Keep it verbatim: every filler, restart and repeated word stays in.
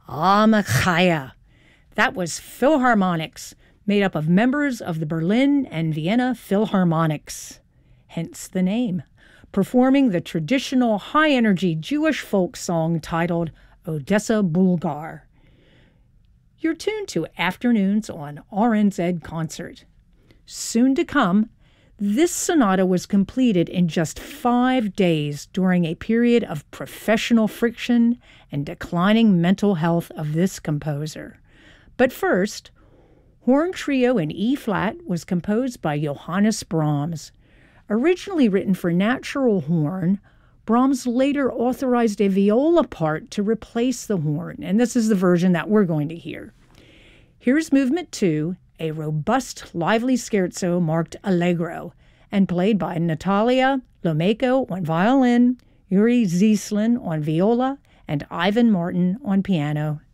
Ah, Machaya. That was Philharmonics, made up of members of the Berlin and Vienna Philharmonics, hence the name, performing the traditional high-energy Jewish folk song titled Odessa Bulgar. You're tuned to Afternoons on R N Z Concert. Soon to come, this sonata was completed in just five days during a period of professional friction and declining mental health of this composer. But first, Horn Trio in E-flat was composed by Johannes Brahms. Originally written for natural horn, Brahms later authorized a viola part to replace the horn, and this is the version that we're going to hear. Here's Movement two, a robust, lively scherzo marked Allegro, and played by Natalia Lomeko on violin, Yuri Zieslin on viola, and Ivan Martin on piano.